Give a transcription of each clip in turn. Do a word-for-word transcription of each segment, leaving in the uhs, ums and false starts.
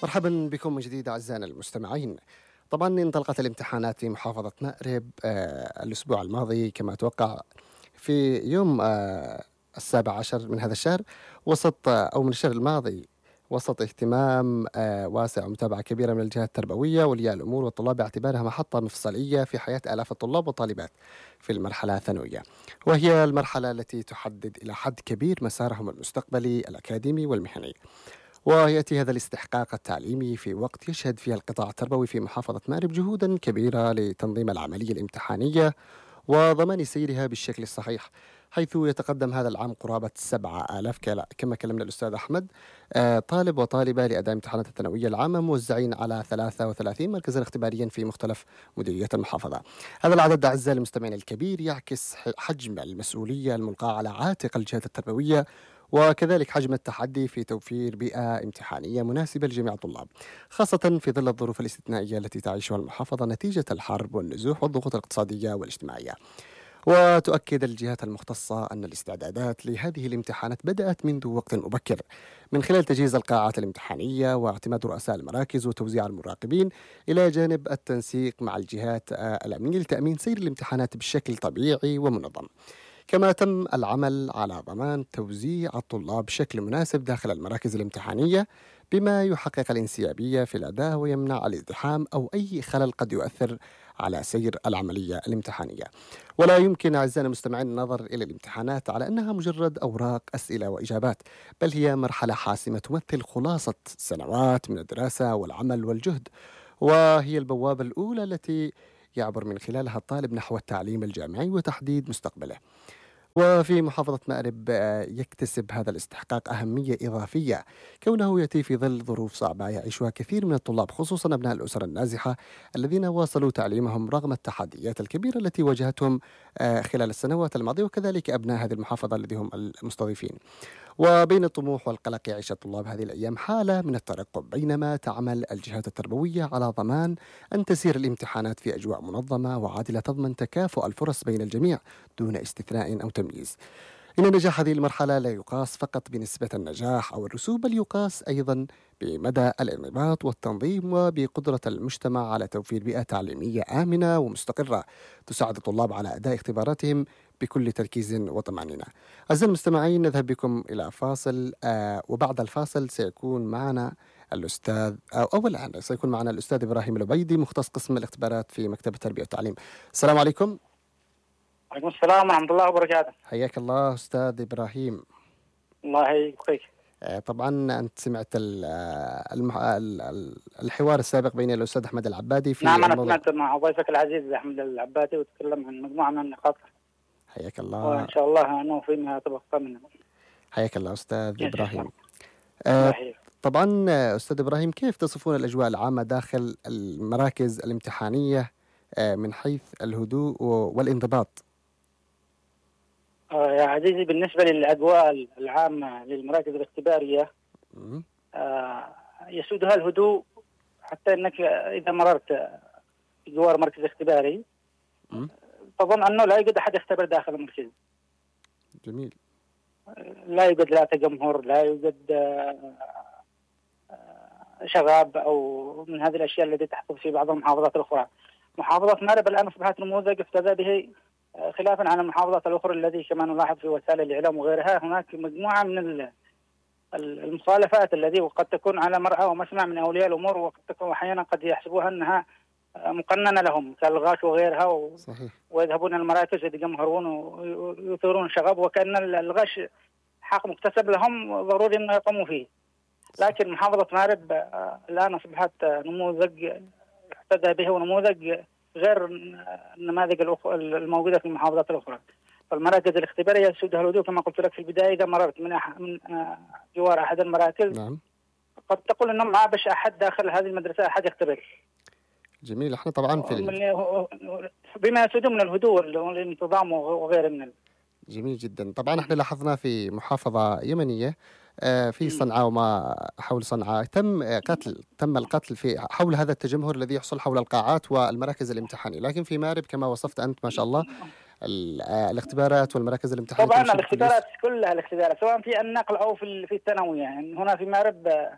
مرحبا بكم من جديد أعزائنا المستمعين. طبعا انطلقت الامتحانات في محافظة مأرب آه الأسبوع الماضي كما توقع في يوم آه السابع عشر من هذا الشهر، وسط آه أو من الشهر الماضي، وسط اهتمام آه واسع ومتابعة كبيرة من الجهات التربوية وأولياء الأمور والطلاب باعتبارها محطة مفصلية في حياة آلاف الطلاب والطالبات في المرحلة الثانوية، وهي المرحلة التي تحدد إلى حد كبير مسارهم المستقبلي الأكاديمي والمهني. ويأتي هذا الاستحقاق التعليمي في وقت يشهد فيه القطاع التربوي في محافظة مأرب جهودا كبيرة لتنظيم العملية الامتحانية وضمان سيرها بالشكل الصحيح، حيث يتقدم هذا العام قرابة سبعة آلاف كما كلمنا الأستاذ أحمد آه، طالب وطالبة لأداء امتحانات الثانوية العامة موزعين على ثلاثة وثلاثين مركزا اختباريا في مختلف مديريات المحافظة. هذا العدد أعزائي المستمعين الكبير يعكس حجم المسؤولية الملقاة على عاتق الجهات التربوية، وكذلك حجم التحدي في توفير بيئة امتحانية مناسبة لجميع الطلاب، خاصة في ظل الظروف الاستثنائية التي تعيشها المحافظة نتيجة الحرب والنزوح والضغوط الاقتصادية والاجتماعية. وتؤكد الجهات المختصة أن الاستعدادات لهذه الامتحانات بدأت منذ وقت مبكر من خلال تجهيز القاعات الامتحانية واعتماد رؤساء المراكز وتوزيع المراقبين، إلى جانب التنسيق مع الجهات الأمنية لتأمين سير الامتحانات بشكل طبيعي ومنظم. كما تم العمل على ضمان توزيع الطلاب بشكل مناسب داخل المراكز الامتحانية بما يحقق الانسيابية في الأداء ويمنع الازدحام أو أي خلل قد يؤثر على سير العملية الامتحانية. ولا يمكن أعزائنا المستمعين النظر إلى الامتحانات على أنها مجرد أوراق أسئلة وإجابات، بل هي مرحلة حاسمة تمثل خلاصة سنوات من الدراسة والعمل والجهد، وهي البوابة الأولى التي يعبر من خلالها الطالب نحو التعليم الجامعي وتحديد مستقبله. وفي محافظة مأرب آه، يكتسب هذا الاستحقاق أهمية إضافية كونه يأتي في ظل ظروف صعبة يعيشها كثير من الطلاب، خصوصا أبناء الأسر النازحة الذين واصلوا تعليمهم رغم التحديات الكبيرة التي واجهتهم آه، خلال السنوات الماضية، وكذلك أبناء هذه المحافظة الذين هم المستضيفين. وبين الطموح والقلق يعيش الطلاب هذه الأيام حالة من الترقب، بينما تعمل الجهات التربوية على ضمان أن تسير الامتحانات في أجواء منظمة وعادلة تضمن تكافؤ الفرص بين الجميع دون استثناء أو تمييز. إن نجاح هذه المرحلة لا يقاس فقط بنسبة النجاح أو الرسوب، بل يقاس أيضا بمدى الانضباط والتنظيم وبقدرة المجتمع على توفير بيئة تعليمية آمنة ومستقرة تساعد الطلاب على أداء اختباراتهم بكل تركيز وطمأنينة. أعزائي المستمعين نذهب بكم إلى فاصل، آه وبعد الفاصل سيكون معنا الأستاذ أو أول الآن سيكون معنا الأستاذ إبراهيم العبيدي مختص قسم الاختبارات في مكتب التربية والتعليم. السلام عليكم. وعليكم السلام ورحمة الله وبركاته. حياك الله أستاذ إبراهيم. الله يبقيك. آه طبعا أنت سمعت ال- آه، المح... ال- ال- الحوار السابق بين الأستاذ أحمد العبادي في نعم، أنا الموضوع. سمعت مع ضيفك العزيز أحمد العباتي وتكلم عن مجموعة من النقاط، حياك الله. وإن شاء الله أنه فيما تبقى منه. حياك الله أستاذ يا إبراهيم. الله آه يحييك. طبعا آه، أستاذ إبراهيم، كيف تصفون الأجواء العامة داخل المراكز الامتحانية آه، من حيث الهدوء و- والانضباط؟ آه يا عزيزي، بالنسبة للأجواء العامة للمراكز الاختبارية مم. آه يسودها الهدوء، حتى أنك إذا مررت جوار مركز اختباري مم. تظن أنه لا يوجد أحد يختبر داخل المركز. جميل. لا يوجد لا تجمهر، لا يوجد آه، شغاب أو من هذه الأشياء التي تحصل في بعض المحافظات الأخرى. محافظة مأرب الآن أصبحت نموذج افتدى به، آه، خلافا عن المحافظات الأخرى التي كما نلاحظ في وسائل الإعلام وغيرها. هناك مجموعة من ال- ال- المخالفات التي قد تكون على مرأى ومسمع من أولياء الأمور، وقد تكون أحيانا قد يحسبوها أنها آه، مقننة لهم كالغاش وغيرها، و- صحيح. ويذهبون المراكز ويتجمهرون ويثيرون شغب، وكأن الغش حق مكتسب لهم ضروري أن يقوموا فيه. لكن محافظة مأرب آه، الآن أصبحت آه، نموذج احتذى به، ونموذج غير النماذج الأخ- الموجودة في المحافظات الأخرى. فالمراكز الاختبارية يسودها الهدوء كما قلت لك في البداية. إذا مررت من, أح من آه، جوار أحد المراكز نعم. قد تقول أنه ما بش أحد داخل هذه المدرسة أحد يختبر. جميل. احنا طبعا في ال... بما يسود من الهدوء والانتظام وغيره من ال... جميل جدا. طبعا احنا لاحظنا في محافظة يمنية آه، في صنعاء وما حول صنعاء تم آه، قتل تم القتل في حول هذا التجمهر الذي يحصل حول القاعات والمراكز الامتحانية، لكن في مأرب كما وصفت أنت ما شاء الله ال- آه، الاختبارات والمراكز الامتحانية طبعا تمشي بكل يسر. الاختبارات كلها الاختبارات سواء في النقل أو في ال- في الثانوية. يعني هنا في مأرب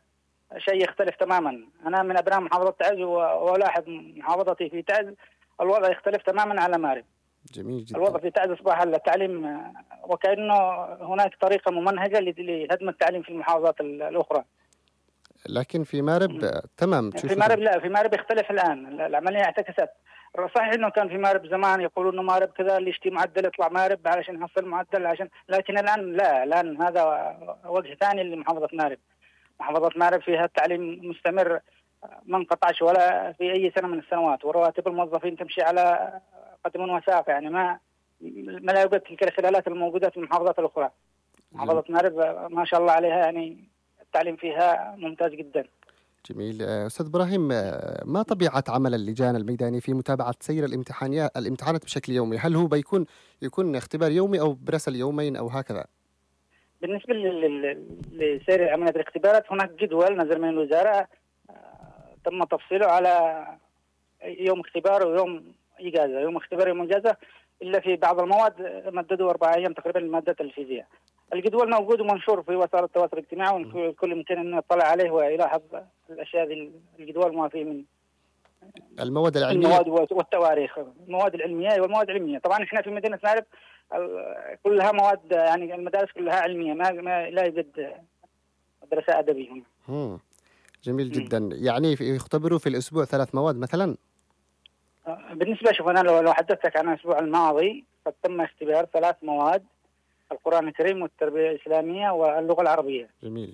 شيء يختلف تماما. أنا من أبناء محافظة تعز وألاحظ محافظتي في تعز الوضع يختلف تماما على مارب. جميل جدا. الوضع في تعز أصبح التعليم وكأنه هناك طريقة ممنهجة لهدم التعليم في المحافظات الأخرى. لكن في مارب تمام. في مارب لا، في مارب يختلف الآن، العملية اعتكست. صحيح انه كان في مارب زمان يقولون انه مارب كذا اللي يشتي معدل يطلع مارب علشان يحصل معدل عشان، لكن الان لا، الان هذا وجه ثاني لمحافظة مارب. محافظة مارب فيها التعليم مستمر ما انقطعش ولا في اي سنة من السنوات، ورواتب الموظفين تمشي على قدم وساق، يعني ما ما لا يوجد تلك الخلالات الموجودة في المحافظات الاخرى. محافظة مارب ما شاء الله عليها، يعني التعليم فيها ممتاز جدا. جميل. أستاذ إبراهيم، ما طبيعة عمل اللجان الميداني في متابعة سير الامتحانات الامتحانات بشكل يومي؟ هل هو بيكون يكون اختبار يومي أو برسل يومين أو هكذا؟ بالنسبة لسير عملية الاختبارات هناك جدول نزل من الوزارة تم تفصيله على يوم اختبار ويوم إجازة، يوم اختبار ويوم إجازة، إلا في بعض المواد مددوا أربع أيام تقريبا لمادة الفيزياء. الجدول موجود ومنشور في وسائل التواصل الاجتماعي، والكل يمكن أن يطلع عليه ويلاحظ الأشياء ذي. الجدول ما فيه من المواد العلمية، المواد والتواريخ، المواد العلمية والمواد العلمية. طبعا احنا في مدينة مارب كلها مواد، يعني المدارس كلها علمية، ما, ما لا يوجد مدرسة أدبية هنا. جميل جدا. م. يعني يختبروا في الأسبوع ثلاث مواد مثلا؟ بالنسبة شوف أنا لو حدثتك عن الأسبوع الماضي قد تم اختبار ثلاث مواد: القرآن الكريم والتربية الإسلامية واللغة العربية. جميل.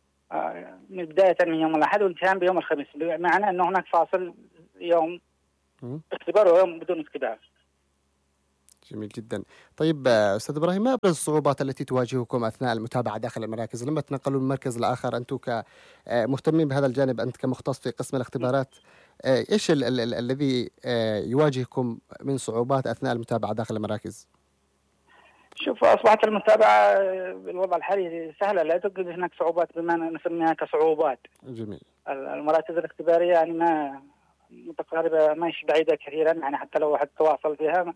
من بداية من يوم الأحد وانتهاء بيوم الخميس، بمعنى أنه هناك فاصل يوم اختبار ويوم بدون اختبار. جميل جدا. طيب أستاذ إبراهيم، ما أبرز الصعوبات التي تواجهكم أثناء المتابعة داخل المراكز لما تنقلوا من مركز لآخر؟ أنتم كمهتمين بهذا الجانب، أنت كمختص في قسم الاختبارات، إيش ال ال ال الذي يواجهكم من صعوبات أثناء المتابعة داخل المراكز؟ شوف، أصبحت المتابعة بالوضع الحالي سهلة، لا توجد هناك صعوبات بما نسميها كصعوبات. جميل. المراكز الاختبارية يعني ما متقاربة، ما هيش بعيدة كثيرا، يعني حتى لو واحد تواصل فيها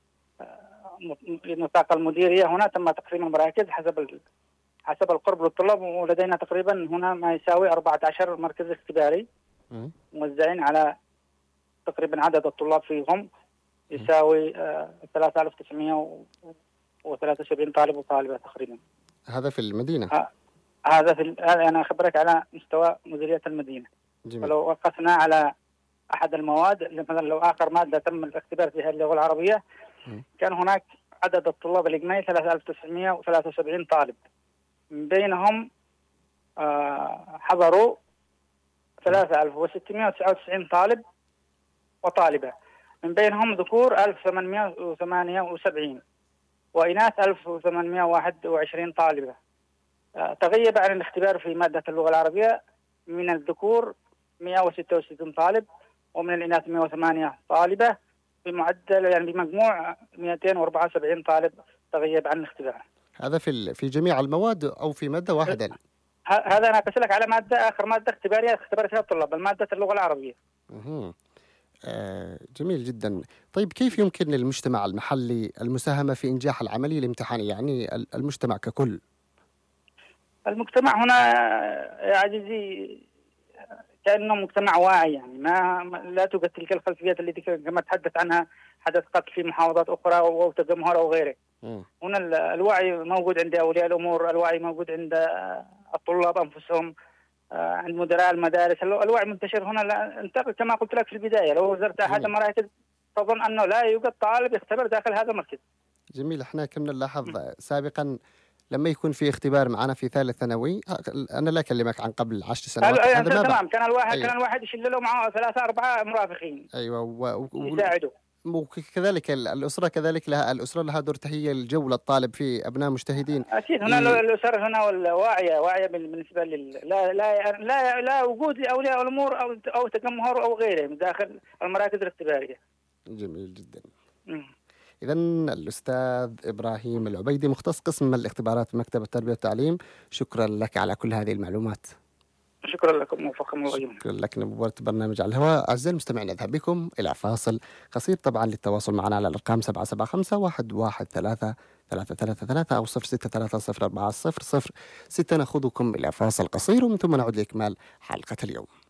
نطاق المديرية هنا تم تقسيم المراكز حسب حسب القرب للطلاب، ولدينا تقريبا هنا ما يساوي أربعة عشر مركز اختباري موزعين على تقريبا عدد الطلاب فيهم يساوي ثلاثة آلاف وتسعمائة وثلاثة وسبعين طالب وطالبة تقريبا. هذا في المدينة؟ ه... هذا في هذا أنا أخبرك على مستوى مديرية المدينة. جميل. فلو وقفنا على أحد المواد، مثلا لو آخر مادة تم الاختبار فيها اللغة العربية، م. كان هناك عدد الطلاب الإجمالي ثلاثة آلاف وتسعمائة وثلاثة وسبعين طالب، من بينهم آه حضروا ثلاثة آلاف وستمائة وتسعة وتسعين طالب وطالبة، من بينهم ذكور ألف وثمانمائة وثمانية وسبعين وإناث ألف وثمانمائة وواحد وعشرين طالبة. آه تغيب عن الاختبار في مادة اللغة العربية من الذكور مائة وستة وستين طالب ومن الإناث مائة وثمانية طالبة، بمعدل يعني بمجموع مئتين وأربعة وسبعين طالب تغيب عن الاختبار. هذا في في جميع المواد أو في مادة واحدة؟ هذا أنا أقصد لك على مادة آخر مادة اختبارية اختبار فيها الطلاب، المادة اللغة العربية. اها آه جميل جدا. طيب كيف يمكن للمجتمع المحلي المساهمة في إنجاح العملية الامتحانية، يعني المجتمع ككل؟ المجتمع هنا يا عزيزي كأنه مجتمع واعي، يعني ما لا توجد تلك الخلفيات التي كما تحدث عنها حدث قد في محافظات أخرى أو تجمهر أو غيره. م. هنا الوعي موجود عند أولياء الأمور، الوعي موجود عند الطلاب أنفسهم، عند مدراء المدارس، الوعي منتشر هنا. لا انت كما قلت لك في البداية، لو زرت أحد المراكز تظن أنه لا يوجد طالب يختبر داخل هذا المركز. جميل. احنا كنا نلاحظ سابقا لما يكون في اختبار معنا في ثالث ثانوي، انا لا اكلمك عن قبل عشر سنوات، هذا ما تمام، كان الواحد أيوة. كان الواحد يشيل له معه ثلاثة أربعة مرافقين ايوه و... و... يساعدوا. وكذلك الأسرة كذلك لها الأسرة لها دور تهيئ الجو للطالب في أبناء مجتهدين. أكيد هنا ي... الأسر هنا واعية واعية بالنسبة لل لا لا لا, لا وجود أولياء الأمور أو أو تجمهر أو غيره من داخل المراكز الاختبارية. جميل جدا. إذن الأستاذ إبراهيم العبيدي، مختص قسم الاختبارات بمكتب التربية والتعليم، شكرا لك على كل هذه المعلومات. شكرا لكم وفقكم الله جميعا. شكرا لك نبورة برنامج على الهواء. أعزائي المستمعين نذهب بكم إلى فاصل قصير، طبعا للتواصل معنا على الأرقام سبعة سبعة خمسة واحد واحد ثلاثة ثلاثة ثلاثة ثلاثة أو صفر ستة ثلاثة صفر أربعة صفر صفر ستة. نأخذكم إلى فاصل قصير ومن ثم نعود لإكمال حلقة اليوم.